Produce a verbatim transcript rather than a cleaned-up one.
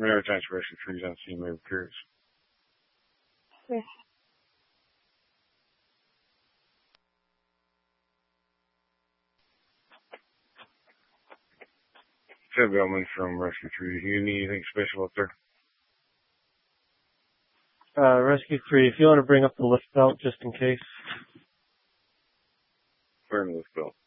Every time to rescue trees on scene, maybe curious. Yeah. Ted Bellman from Rescue Tree. Do you need anything special up there? Uh, Rescue three, if you want to bring up the lift belt just in case. Where in the lift belt?